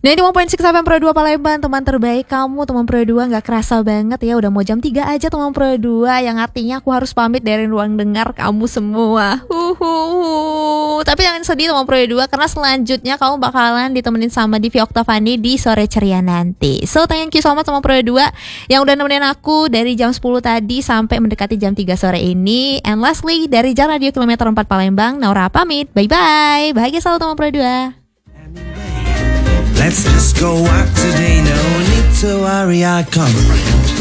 Nah ini 1.6 FM Pro 2 Palembang, teman terbaik kamu, teman Pro 2. Gak kerasa banget ya, udah mau jam 3 aja teman Pro 2. Yang artinya aku harus pamit dari ruang dengar kamu semua. Tapi jangan sedih teman Pro 2, karena selanjutnya kamu bakalan ditemenin sama Divi Oktavani di sore ceria nanti. So thank you so much teman Pro 2 yang udah nemenin aku dari jam 10 tadi sampai mendekati jam 3 sore ini. And lastly, dari Jalan Radio Kilometer 4 Palembang, Naura pamit. Bye-bye, bahagia selalu teman Pro 2. Let's just go out today, no need to worry, I come.